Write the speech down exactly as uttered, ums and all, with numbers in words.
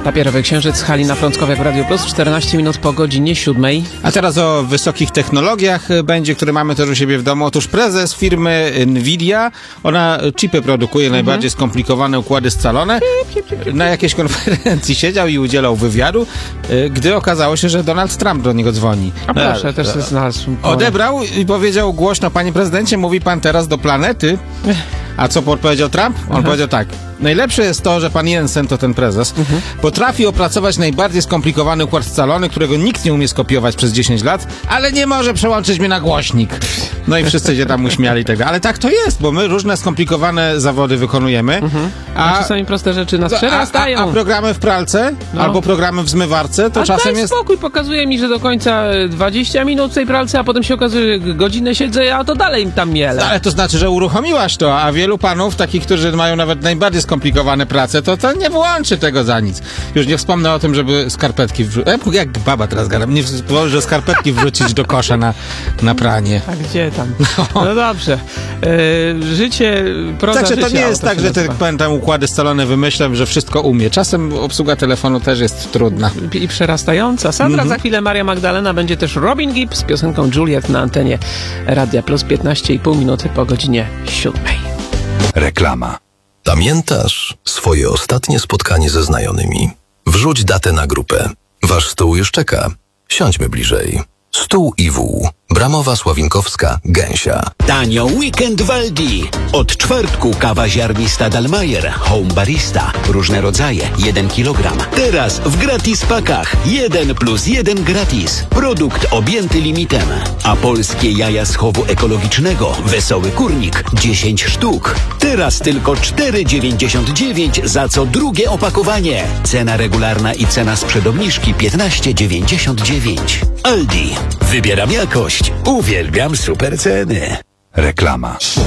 Papierowy Księżyc, Halina Frąckowiak w Radio Plus, czternaście minut po godzinie siódmej. A teraz o wysokich technologiach będzie, które mamy też u siebie w domu. Otóż prezes firmy Nvidia, ona chipy produkuje, mhm. najbardziej skomplikowane układy scalone. Na jakiejś konferencji siedział i udzielał wywiadu, gdy okazało się, że Donald Trump do niego dzwoni. A proszę, no, też się znalazł. Odebrał i powiedział głośno: panie prezydencie, mówi pan teraz do planety. A co powiedział Trump? On Aha. powiedział tak: najlepsze jest to, że pan Jensen, to ten prezes, mhm. potrafi opracować najbardziej skomplikowany układ scalony, którego nikt nie umie skopiować przez dziesięć lat, ale nie może przełączyć mnie na głośnik. No i wszyscy się tam uśmiali tego. Ale tak to jest, bo my różne skomplikowane zawody wykonujemy. Mhm. A, a czasami proste rzeczy nas przerastają. A, a, a programy w pralce no. albo programy w zmywarce, to a czasem daj jest... spokój, pokazuje mi, że do końca dwadzieścia minut w tej pralce, a potem się okazuje, że godzinę siedzę, a to dalej tam miele. No, ale to znaczy, że uruchomiłaś to, a wielu panów, takich, którzy mają nawet najbardziej skomplikowane prace, to, to nie wyłączy tego za nic. Już nie wspomnę o tym, żeby skarpetki wrzucić. Jak baba teraz gadam, nie wspomnę, że skarpetki wrzucić do kosza na, na pranie. A gdzie tam? No, no dobrze. E, życie, proza Także życia, to nie jest to tak, że te, pamiętam, układy scalone wymyślam, że wszystko umie. Czasem obsługa telefonu też jest trudna. I przerastająca. Sandra, mm-hmm. za chwilę Maria Magdalena, będzie też Robin Gibb z piosenką Juliet na antenie Radia Plus, piętnaście i pół minuty po godzinie siódmej. Reklama. Pamiętasz swoje ostatnie spotkanie ze znajomymi? Wrzuć datę na grupę. Wasz stół już czeka. Siądźmy bliżej. Stół i wół. Bramowa, Sławinkowska, Gęsia. Tanio weekend w Aldi. Od czwartku kawa ziarnista Dalmayer, Home Barista. Różne rodzaje, jeden kilogram. Teraz w gratis pakach. jeden plus jeden gratis. Produkt objęty limitem. A polskie jaja z chowu ekologicznego, Wesoły Kurnik, dziesięć sztuk. Teraz tylko cztery dziewięćdziesiąt dziewięć za co drugie opakowanie. Cena regularna i cena sprzed obniżki piętnaście dziewięćdziesiąt dziewięć. Aldi. Wybieram jakość. Uwielbiam super ceny. Reklama.